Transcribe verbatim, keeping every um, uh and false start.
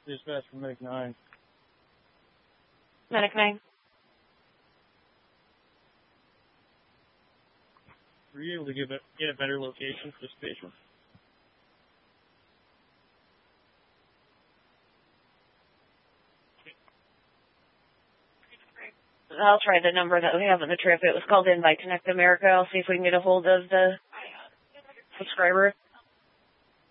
Dispatch from Medic nine. Medic nine. Were you able to give it, get a better location for this patient? I'll try the number that we have on the trip. It was called in by Connect America. I'll see if we can get a hold of the subscriber.